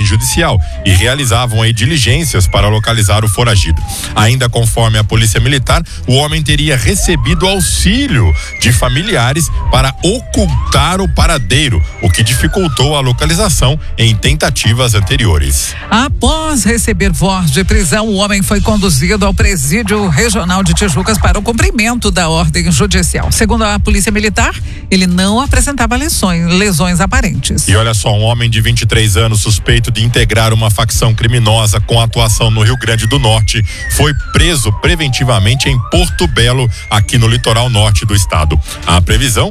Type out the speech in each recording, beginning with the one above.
judicial e realizavam aí diligências para localizar o foragido. Ainda conforme a Polícia Militar, o homem teria recebido auxílio de familiares para ocultar o paradeiro, o que dificultou a localização em tentativas anteriores. Após receber voz de prisão, o homem foi conduzido ao Presídio Regional de Tijucas para o cumprimento da ordem judicial. Segundo a Polícia Militar, ele não apresentava lesões aparentes. E olha só, um homem de 23 anos suspeito de integrar uma facção criminosa com atuação no Rio Grande do Norte foi preso preventivamente em Porto Belo, aqui no litoral norte do estado. A prisão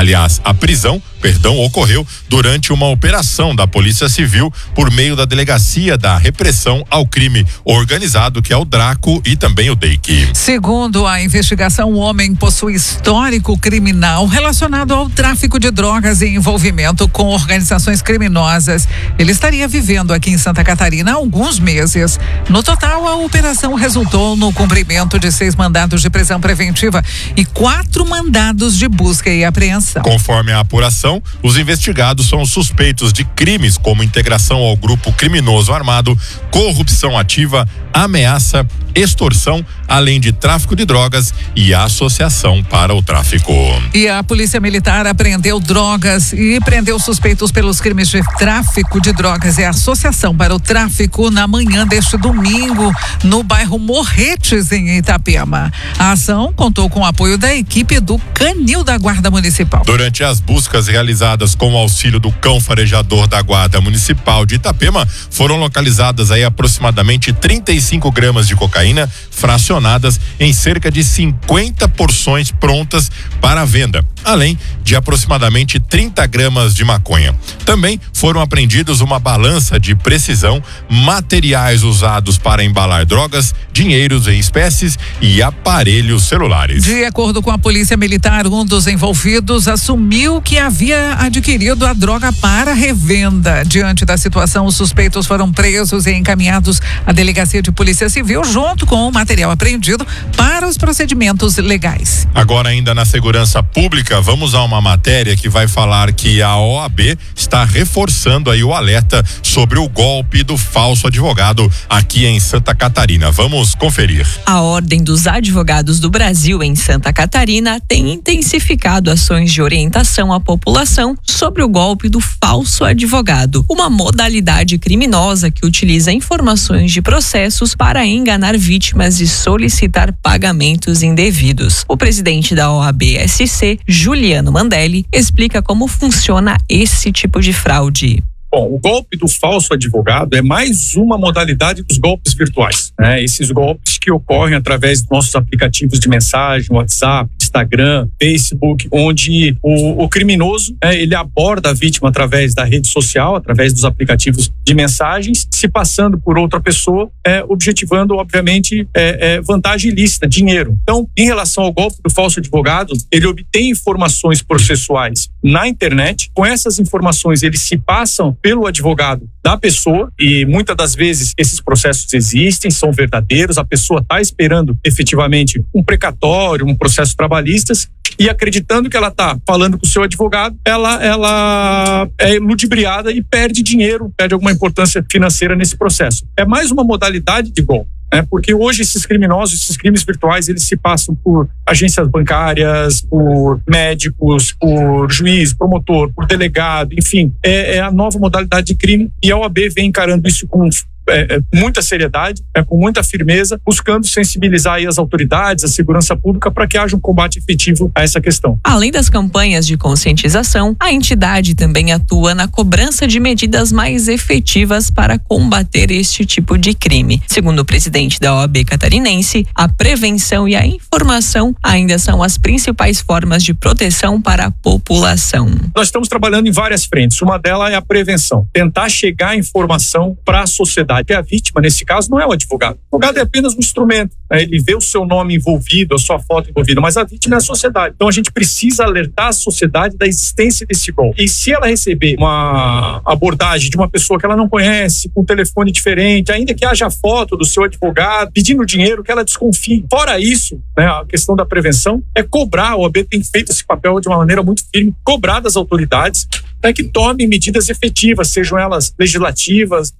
ocorreu durante uma operação da Polícia Civil por meio da Delegacia da Repressão ao Crime Organizado, que é o DRACO, e também o DEIC. Segundo a investigação, o homem possui histórico criminal relacionado ao tráfico de drogas e envolvimento com organizações criminosas. Ele estaria vivendo aqui em Santa Catarina há alguns meses. No total, a operação resultou no cumprimento de 6 mandados de prisão preventiva e 4 mandados de busca e apreensão. Conforme a apuração, os investigados são suspeitos de crimes como integração ao grupo criminoso armado, corrupção ativa, ameaça, extorsão, além de tráfico de drogas e associação para o tráfico. E a Polícia Militar apreendeu drogas e prendeu suspeitos pelos crimes de tráfico de drogas e associação para o tráfico na manhã deste domingo, no bairro Morretes, em Itapema. A ação contou com o apoio da equipe do Canil da Guarda Municipal. Durante as buscas realizadas com o auxílio do cão farejador da Guarda Municipal de Itapema, foram localizadas aí aproximadamente 35 gramas de cocaína fracionadas em cerca de 50 porções prontas para venda, além de aproximadamente 30 gramas de maconha. Também foram apreendidos uma balança de precisão, materiais usados para embalar drogas, dinheiros em espécies e aparelhos celulares. De acordo com a Polícia Militar, um dos envolvidos assumiu que havia adquirido a droga para revenda. Diante da situação, os suspeitos foram presos e encaminhados à Delegacia de Polícia Civil junto com o material apreendido para os procedimentos legais. Agora, ainda na segurança pública, vamos a uma matéria que vai falar que a OAB está reforçando aí o alerta sobre o golpe do falso advogado aqui em Santa Catarina. Vamos conferir. A Ordem dos Advogados do Brasil em Santa Catarina tem intensificado ações de orientação à população sobre o golpe do falso advogado, uma modalidade criminosa que utiliza informações de processos para enganar vítimas e solicitar pagamentos indevidos. O presidente da OAB-SC, Juliano Mandelli, explica como funciona esse tipo de fraude. Bom, o golpe do falso advogado é mais uma modalidade dos golpes virtuais, né? Esses golpes que ocorrem através dos nossos aplicativos de mensagem, WhatsApp, Instagram, Facebook, onde o criminoso, ele aborda a vítima através da rede social, através dos aplicativos de mensagens, se passando por outra pessoa, objetivando, obviamente, vantagem ilícita, dinheiro. Então, em relação ao golpe do falso advogado, ele obtém informações processuais na internet. Com essas informações, eles se passam pelo advogado da pessoa e muitas das vezes esses processos existem, são verdadeiros, a pessoa está esperando efetivamente um precatório, um processo trabalhista e acreditando que ela está falando com o seu advogado, ela é ludibriada e perde dinheiro, perde alguma importância financeira nesse processo. É mais uma modalidade de golpe. Porque hoje esses criminosos, esses crimes virtuais, eles se passam por agências bancárias, por médicos, por juiz, promotor, por delegado, enfim, é a nova modalidade de crime e a OAB vem encarando isso com muita seriedade, com muita firmeza, buscando sensibilizar aí as autoridades, a segurança pública para que haja um combate efetivo a essa questão. Além das campanhas de conscientização, a entidade também atua na cobrança de medidas mais efetivas para combater este tipo de crime. Segundo o presidente da OAB catarinense, a prevenção e a informação ainda são as principais formas de proteção para a população. Nós estamos trabalhando em várias frentes. Uma delas é a prevenção, tentar chegar a informação para a sociedade. Porque a vítima, nesse caso, não é o advogado. O advogado é apenas um instrumento. Ele vê o seu nome envolvido, a sua foto envolvida, mas a vítima é a sociedade. Então a gente precisa alertar a sociedade da existência desse golpe. E se ela receber uma abordagem de uma pessoa que ela não conhece, com um telefone diferente, ainda que haja foto do seu advogado pedindo dinheiro, que ela desconfie. Fora isso, a questão da prevenção é cobrar. A OAB tem feito esse papel de uma maneira muito firme, cobrar das autoridades que tomem medidas efetivas, sejam elas legislativas,